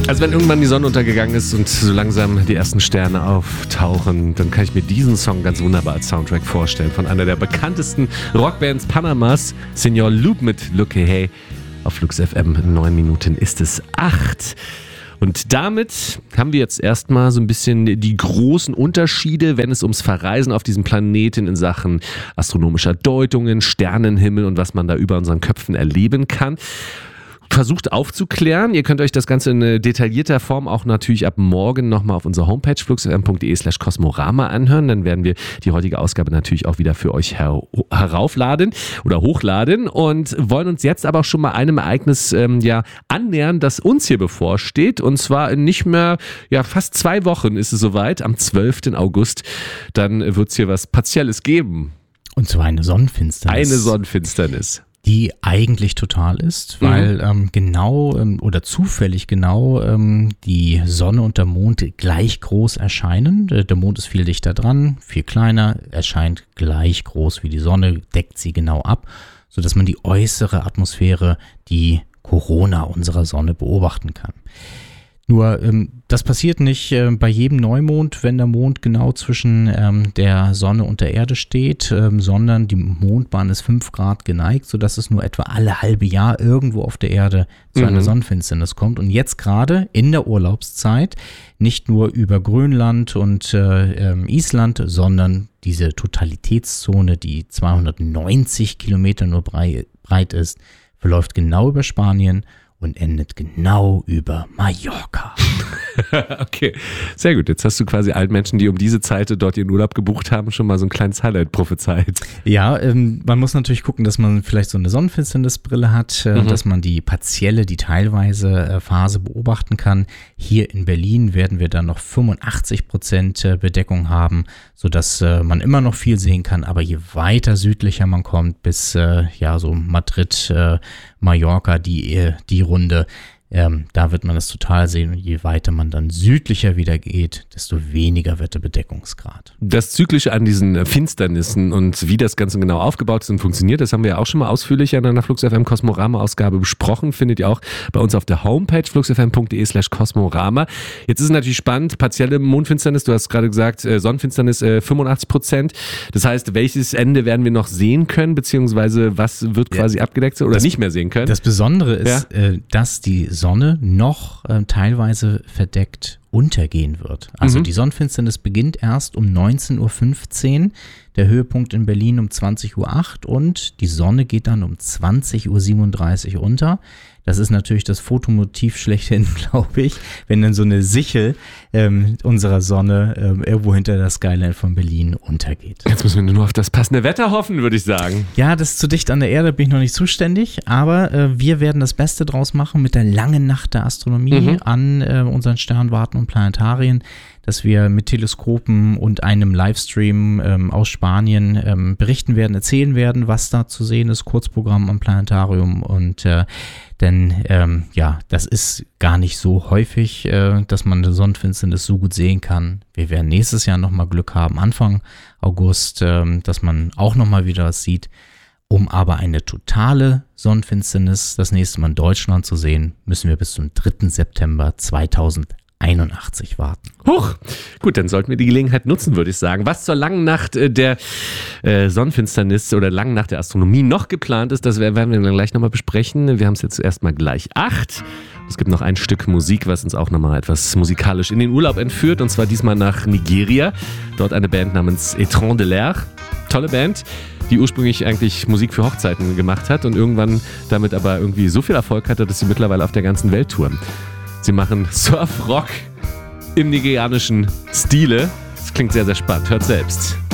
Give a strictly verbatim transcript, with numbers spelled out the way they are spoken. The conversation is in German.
Also wenn irgendwann die Sonne untergegangen ist und so langsam die ersten Sterne auftauchen, dann kann ich mir diesen Song ganz wunderbar als Soundtrack vorstellen. Von einer der bekanntesten Rockbands Panamas, Señor Loop mit Looky Hey. Auf Flux F M, in neun Minuten ist es acht. Und damit haben wir jetzt erstmal so ein bisschen die großen Unterschiede, wenn es ums Verreisen auf diesem Planeten in Sachen astronomischer Deutungen, Sternenhimmel und was man da über unseren Köpfen erleben kann, versucht aufzuklären. Ihr könnt euch das Ganze in detaillierter Form auch natürlich ab morgen nochmal auf unserer Homepage fluxfm.de slash kosmorama anhören. Dann werden wir die heutige Ausgabe natürlich auch wieder für euch her- heraufladen oder hochladen und wollen uns jetzt aber auch schon mal einem Ereignis ähm, ja, annähern, das uns hier bevorsteht. Und zwar in nicht mehr, ja fast zwei Wochen ist es soweit, am zwölften August. Dann wird es hier was Partielles geben. Und zwar eine Sonnenfinsternis. Eine Sonnenfinsternis. Die eigentlich total ist, weil mhm. ähm, genau ähm, oder zufällig genau ähm, die Sonne und der Mond gleich groß erscheinen. Der, der Mond ist viel dichter dran, viel kleiner, erscheint gleich groß wie die Sonne, deckt sie genau ab, sodass man die äußere Atmosphäre, die Corona unserer Sonne beobachten kann. Nur ähm, das passiert nicht äh, bei jedem Neumond, wenn der Mond genau zwischen ähm, der Sonne und der Erde steht, ähm, sondern die Mondbahn ist fünf Grad geneigt, sodass es nur etwa alle halbe Jahr irgendwo auf der Erde zu mhm. einer Sonnenfinsternis kommt. Und jetzt gerade in der Urlaubszeit nicht nur über Grönland und äh, ähm, Island, sondern diese Totalitätszone, die zweihundertneunzig Kilometer nur brei- breit ist, verläuft genau über Spanien und endet genau über Mallorca. Okay, sehr gut. Jetzt hast du quasi allen Menschen, die um diese Zeit dort ihren Urlaub gebucht haben, schon mal so ein kleines Highlight prophezeit. Ja, ähm, man muss natürlich gucken, dass man vielleicht so eine Sonnenfinsternisbrille hat, äh, mhm. dass man die partielle, die teilweise äh, Phase beobachten kann. Hier in Berlin werden wir dann noch fünfundachtzig Prozent äh, Bedeckung haben, sodass äh, man immer noch viel sehen kann. Aber je weiter südlicher man kommt, bis äh, ja so Madrid, äh, Mallorca, die, die Runde, ähm, da wird man es total sehen. Und je weiter man dann südlicher wieder geht, desto weniger wird der Bedeckungsgrad. Das Zyklische an diesen Finsternissen und wie das Ganze genau aufgebaut ist und funktioniert, das haben wir ja auch schon mal ausführlicher in einer Flux F M Kosmorama-Ausgabe besprochen. Findet ihr auch bei uns auf der Homepage fluxfm.de slash kosmorama. Jetzt ist es natürlich spannend, partielle Mondfinsternis, du hast gerade gesagt, äh, Sonnenfinsternis äh, fünfundachtzig Prozent. Das heißt, welches Ende werden wir noch sehen können, beziehungsweise was wird quasi ja, abgedeckt oder das, nicht mehr sehen können? Das Besondere ist, ja? äh, dass die Sonne noch äh, teilweise verdeckt untergehen wird. Also mhm. die Sonnenfinsternis beginnt erst um neunzehn Uhr fünfzehn, der Höhepunkt in Berlin um zwanzig Uhr acht und die Sonne geht dann um zwanzig Uhr siebenunddreißig unter. Das ist natürlich das Fotomotiv schlechthin, glaube ich, wenn dann so eine Sichel ähm, unserer Sonne ähm, irgendwo hinter der Skyline von Berlin untergeht. Jetzt müssen wir nur auf das passende Wetter hoffen, würde ich sagen. Ja, das ist zu dicht an der Erde, bin ich noch nicht zuständig, aber äh, wir werden das Beste draus machen mit der langen Nacht der Astronomie mhm. an äh, unseren Sternwarten und Planetarien, dass wir mit Teleskopen und einem Livestream ähm, aus Spanien ähm, berichten werden, erzählen werden, was da zu sehen ist, Kurzprogramm am Planetarium und äh, denn ähm, ja, das ist gar nicht so häufig, äh, dass man eine Sonnenfinsternis so gut sehen kann. Wir werden nächstes Jahr nochmal Glück haben, Anfang August, ähm, dass man auch nochmal wieder was sieht. Um aber eine totale Sonnenfinsternis das nächste Mal in Deutschland zu sehen, müssen wir bis zum dritten September zweitausendeinundachtzig warten. Huch! Gut, dann sollten wir die Gelegenheit nutzen, würde ich sagen. Was zur langen Nacht äh, der äh, Sonnenfinsternis oder langen Nacht der Astronomie noch geplant ist, das werden wir dann gleich nochmal besprechen. Wir haben es jetzt erstmal gleich acht. Es gibt noch ein Stück Musik, was uns auch nochmal etwas musikalisch in den Urlaub entführt, und zwar diesmal nach Nigeria. Dort eine Band namens Etran de l'Air. Tolle Band, die ursprünglich eigentlich Musik für Hochzeiten gemacht hat und irgendwann damit aber irgendwie so viel Erfolg hatte, dass sie mittlerweile auf der ganzen Welt touren. Sie machen Surf-Rock im nigerianischen Stile. Das klingt sehr, sehr spannend. Hört selbst.